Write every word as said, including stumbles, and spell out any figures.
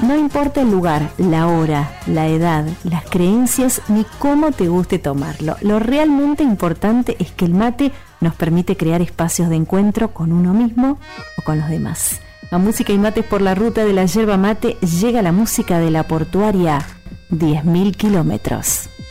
No importa el lugar, la hora, la edad, las creencias ni cómo te guste tomarlo. Lo realmente importante es que el mate nos permite crear espacios de encuentro con uno mismo o con los demás. A Música y Mates por la ruta de la yerba mate llega la música de la portuaria diez mil kilómetros.